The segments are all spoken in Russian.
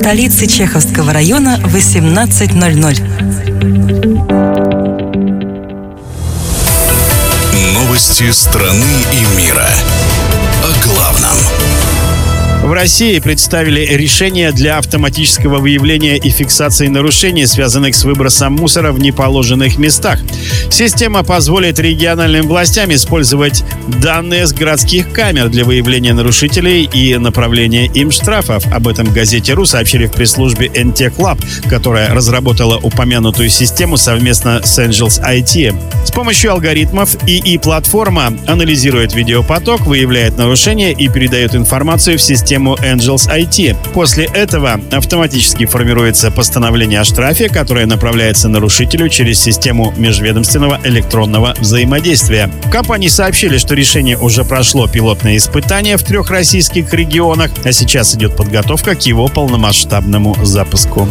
столицы Чеховского района 18:00. Новости страны и мира. О главном. В России представили решение для автоматического выявления и фиксации нарушений, связанных с выбросом мусора в неположенных местах. Система позволит региональным властям использовать данные с городских камер для выявления нарушителей и направления им штрафов. Об этом в газете «Ру» сообщили в пресс-службе NTech Lab, которая разработала упомянутую систему совместно с Angels IT. С помощью алгоритмов ИИ-платформа анализирует видеопоток, выявляет нарушения и передает информацию в систему Angels IT. После этого автоматически формируется постановление о штрафе, которое направляется нарушителю через систему межведомственного электронного взаимодействия. В компании сообщили, что решение уже прошло пилотное испытание в 3 российских регионах, а сейчас идет подготовка к его полномасштабному запуску.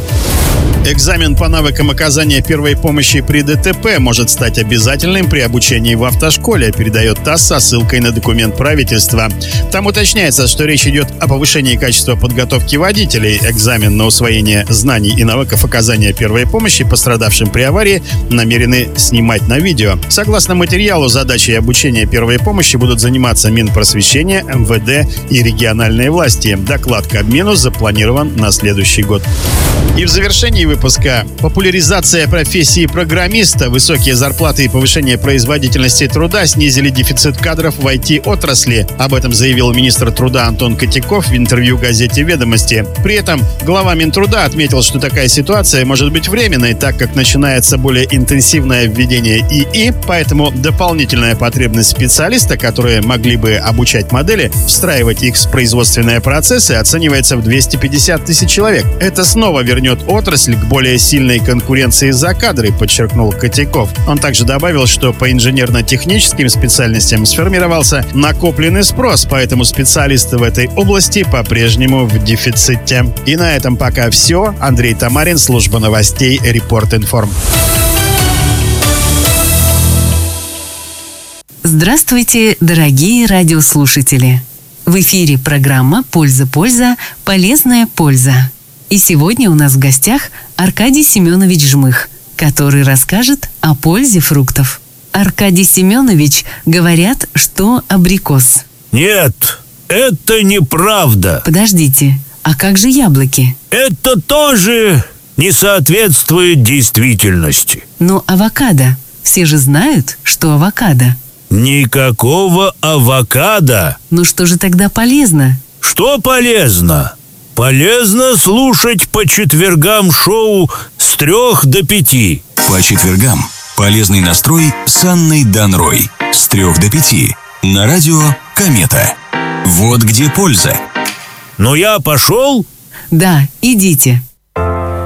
Экзамен по навыкам оказания первой помощи при ДТП может стать обязательным при обучении в автошколе, передает ТАСС со ссылкой на документ правительства. Там уточняется, что речь идет о повышении качества подготовки водителей. Экзамен на усвоение знаний и навыков оказания первой помощи пострадавшим при аварии намерены снимать на видео. Согласно материалу, задачей обучения первой помощи будут заниматься Минпросвещение, МВД и региональные власти. Доклад Кабмину запланирован на следующий год. И в завершении выпуска популяризация профессии программиста, высокие зарплаты и повышение производительности труда снизили дефицит кадров в IT-отрасли. Об этом заявил министр труда Антон Котяков в интервью газете «Ведомости». При этом глава Минтруда отметил, что такая ситуация может быть временной, так как начинается более интенсивное введение ИИ, поэтому дополнительная потребность специалиста, которые могли бы обучать модели, встраивать их в производственные процессы, оценивается в 250 тысяч человек. Это снова вернет отрасль к более сильной конкуренции за кадры, подчеркнул Котяков. Он также добавил, что по инженерно-техническим специальностям сформировался накопленный спрос, поэтому специалисты в этой области по-прежнему в дефиците. И на этом пока все. Андрей Тамарин, служба новостей Репорт-Информ. Здравствуйте, дорогие радиослушатели! В эфире программа «Польза-польза. Полезная польза». И сегодня у нас в гостях Аркадий Семенович Жмых, который расскажет о пользе фруктов. Аркадий Семенович, говорят, что абрикос. Нет, это неправда. Подождите, а как же яблоки? Это тоже не соответствует действительности. Но авокадо. Все же знают, что авокадо. Никакого авокадо. Ну что же тогда полезно? Что полезно? Полезно слушать по четвергам шоу с 3 до 5. По четвергам полезный настрой с Анной Данрой с 3 до 5 на радио «Комета». Вот где польза. Ну я пошел? Да, идите.